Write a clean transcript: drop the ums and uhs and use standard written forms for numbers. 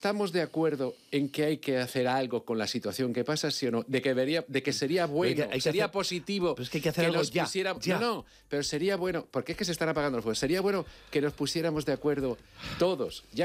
¿Estamos de acuerdo en que hay que hacer algo con la situación que pasa, sí o no? De que sería bueno, sería positivo. Pero es que hay que hacer algo ya. No, pero sería bueno, porque es que se están apagando los fuegos. Sería bueno que nos pusiéramos de acuerdo todos.